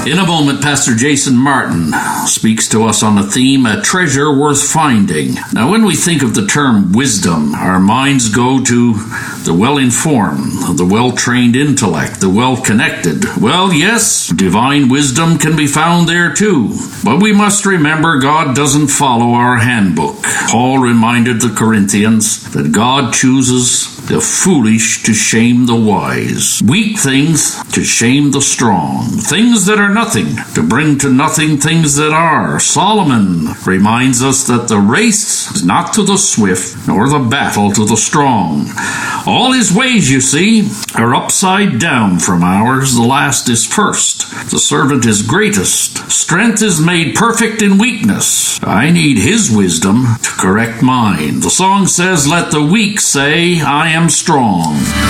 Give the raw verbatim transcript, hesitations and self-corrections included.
In a moment, Pastor Jason Martin speaks to us on the theme, A Treasure Worth Finding. Now, when we think of the term wisdom, our minds go to the well-informed, the well-trained intellect, the well-connected. Well, yes, divine wisdom can be found there too. But we must remember God doesn't follow our handbook. Paul reminded the Corinthians that God chooses the foolish to shame the wise, weak things to shame the strong, things that are nothing to bring to nothing things that are. Solomon reminds us that the race is not to the swift, nor the battle to the strong. All his ways, you see, are upside down from ours. The last is first. The servant is greatest. Strength is made perfect in weakness. I need his wisdom to correct mine. The song says, let the weak say, I am strong.